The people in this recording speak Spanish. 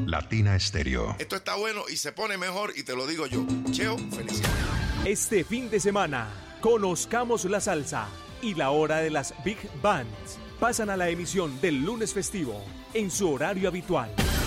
Latina Estéreo. Esto está bueno y se pone mejor y te lo digo yo. Cheo, felicidades. Este fin de semana, conozcamos la salsa y la hora de las Big Bands. Pasan a la emisión del lunes festivo en su horario habitual.